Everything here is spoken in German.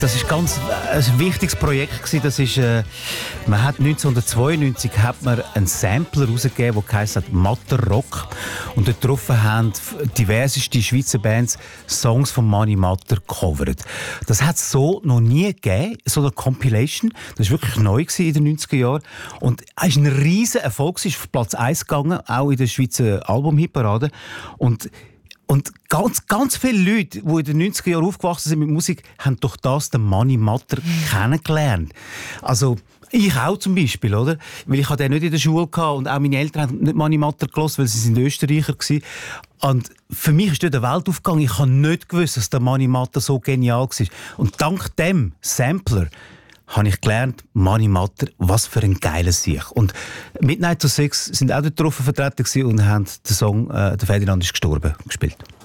Das ist ganz ein wichtiges Projekt gewesen. Das ist, man hat 1992 hat man einen Sampler rausgegeben, der heisst Matter Rock, und dort drauf haben diverseste Schweizer Bands Songs von Mani Matter gecovert. Das hat es so noch nie gegeben, so eine Compilation. Das war wirklich neu in den 90er Jahren und es war ein riesen Erfolg, ist auf Platz 1 gegangen, auch in der Schweizer Album-Hitparade. Und ganz viele Leute, die in den 90er Jahren aufgewachsen sind mit Musik, haben durch das den Mani Matter kennengelernt. Also ich auch zum Beispiel, oder? Weil ich den nicht in der Schule hatte und auch meine Eltern haben nicht Mani Matter gehört, weil sie sind Österreicher waren. Und für mich ist dort eine Welt aufgegangen. Ich habe nicht gewusst, dass der Mani Matter so genial war. Und dank dem Sampler habe ich gelernt, Mani Matter, was für ein geiles Sieg. Und Midnight to Six sind auch dort drauf vertreten und haben den Song «Der Ferdinand ist gestorben» gespielt.